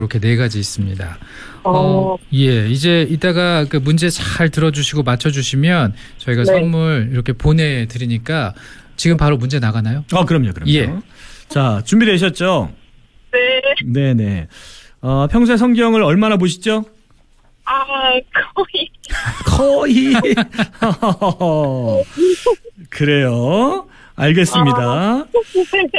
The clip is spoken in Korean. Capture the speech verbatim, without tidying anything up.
이렇게 네 가지 있습니다. 어, 어, 예, 이제 이따가 그 문제 잘 들어주시고 맞춰주시면 저희가 네. 선물 이렇게 보내드리니까 지금 바로 문제 나가나요? 어, 그럼요, 그럼요. 예. 자, 준비되셨죠? 네. 네네. 어, 평소에 성경을 얼마나 보시죠? 아, 거의. 거의. 그래요. 알겠습니다. 아,